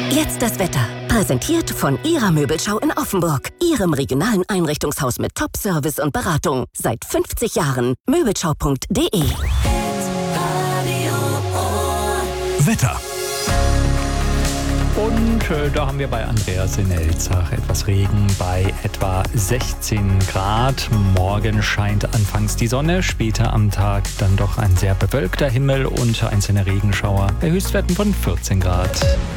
Jetzt das Wetter. Präsentiert von Ihrer Möbelschau in Offenburg. Ihrem regionalen Einrichtungshaus mit Top-Service und Beratung. Seit 50 Jahren. Möbelschau.de. Wetter. Und da haben wir bei Andreas in Elzach etwas Regen bei etwa 16 Grad. Morgen scheint anfangs die Sonne, später am Tag dann doch ein sehr bewölkter Himmel und einzelne Regenschauer bei Höchstwerten von 14 Grad.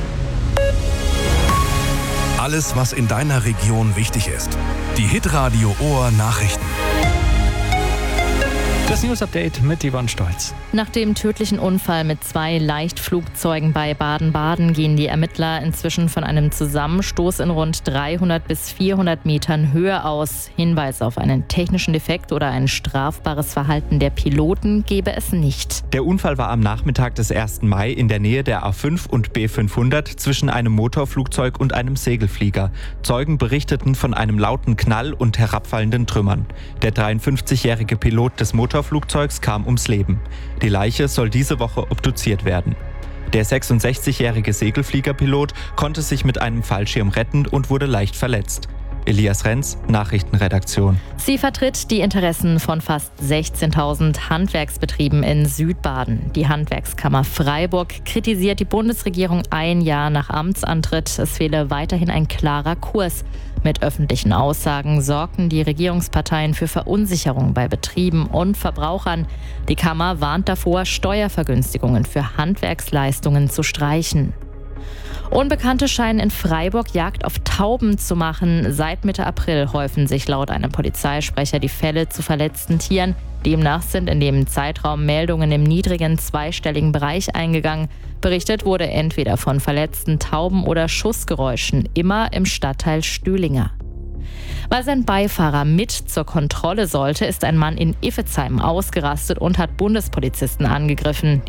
Alles, was in deiner Region wichtig ist. Die Hitradio Ohr Nachrichten. Das News-Update mit Yvonne Stolz. Nach dem tödlichen Unfall mit 2 Leichtflugzeugen bei Baden-Baden gehen die Ermittler inzwischen von einem Zusammenstoß in rund 300 bis 400 Metern Höhe aus. Hinweise auf einen technischen Defekt oder ein strafbares Verhalten der Piloten gebe es nicht. Der Unfall war am Nachmittag des 1. Mai in der Nähe der A5 und B500 zwischen einem Motorflugzeug und einem Segelflieger. Zeugen berichteten von einem lauten Knall und herabfallenden Trümmern. Der 53-jährige Pilot des Motorflugzeugs kam ums Leben. Die Leiche soll diese Woche obduziert werden. Der 66-jährige Segelfliegerpilot konnte sich mit einem Fallschirm retten und wurde leicht verletzt. Elias Renz, Nachrichtenredaktion. Sie vertritt die Interessen von fast 16.000 Handwerksbetrieben in Südbaden. Die Handwerkskammer Freiburg kritisiert die Bundesregierung ein Jahr nach Amtsantritt. Es fehle weiterhin ein klarer Kurs. Mit öffentlichen Aussagen sorgten die Regierungsparteien für Verunsicherung bei Betrieben und Verbrauchern. Die Kammer warnt davor, Steuervergünstigungen für Handwerksleistungen zu streichen. Unbekannte scheinen in Freiburg Jagd auf Tauben zu machen. Seit Mitte April häufen sich laut einem Polizeisprecher die Fälle zu verletzten Tieren. Demnach sind in dem Zeitraum Meldungen im niedrigen zweistelligen Bereich eingegangen. Berichtet wurde entweder von verletzten Tauben oder Schussgeräuschen, immer im Stadtteil Stühlinger. Weil sein Beifahrer mit zur Kontrolle sollte, ist ein Mann in Iffezheim ausgerastet und hat Bundespolizisten angegriffen.